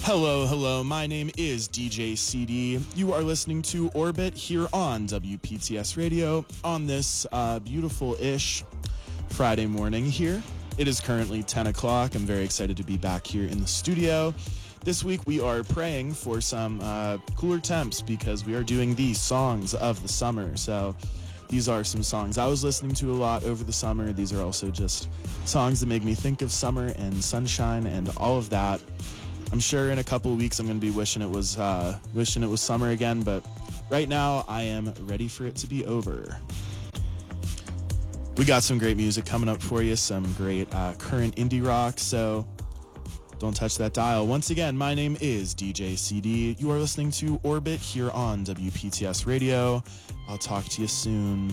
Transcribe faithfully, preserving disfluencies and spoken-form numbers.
Hello, hello. My name is D J C D. You are listening to Orbit here on W P T S Radio on this uh, beautiful-ish Friday morning here. It is currently ten o'clock. I'm very excited to be back here in the studio. This week we are praying for some uh, cooler temps because we are doing the songs of the summer. So these are some songs I was listening to a lot over the summer. These are also just songs that make me think of summer and sunshine and all of that. I'm sure in a couple of weeks I'm going to be wishing it was uh, wishing it was summer again, but right now I am ready for it to be over. We got some great music coming up for you, some great uh, current indie rock, so don't touch that dial. Once again, my name is D J C D. You are listening to Orbit here on W P T S Radio. I'll talk to you soon.